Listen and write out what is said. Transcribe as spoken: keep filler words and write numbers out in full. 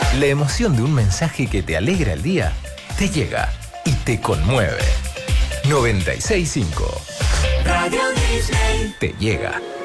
La emoción de un mensaje que te alegra el día te llega y te conmueve. noventa y seis punto cinco Radio Disney te llega.